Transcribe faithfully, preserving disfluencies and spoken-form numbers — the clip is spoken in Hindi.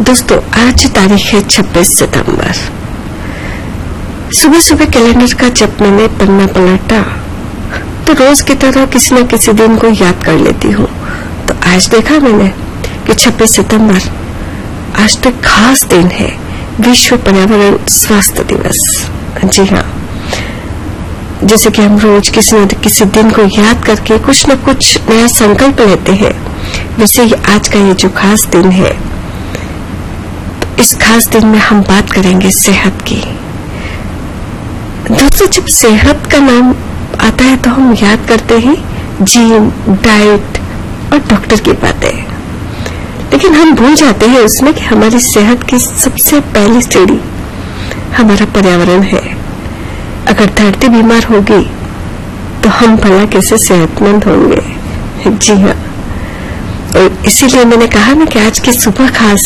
दोस्तों, आज तारीख है छब्बीस सितंबर। सुबह सुबह कैलेंडर का जब मैंने पन्ना पलटा तो रोज की तरह किसी न किसी दिन को याद कर लेती हूँ। तो आज देखा मैंने कि छब्बीस सितंबर आज तो खास दिन है, विश्व पर्यावरण स्वास्थ्य दिवस। जी हाँ, जैसे कि हम रोज किसी न किसी दिन को याद करके कुछ न कुछ नया संकल्प लेते हैं, वैसे ही आज का ये जो खास दिन है, इस खास दिन में हम बात करेंगे सेहत की। दोस्तों, जब सेहत का नाम आता है तो हम याद करते हैं जिम, डाइट और डॉक्टर की बातें, लेकिन हम भूल जाते हैं उसमें कि हमारी सेहत की सबसे पहली सीढ़ी हमारा पर्यावरण है। अगर धरती बीमार होगी तो हम भला कैसे सेहतमंद होंगे। जी हाँ, और इसीलिए मैंने कहा ना कि आज की सुबह खास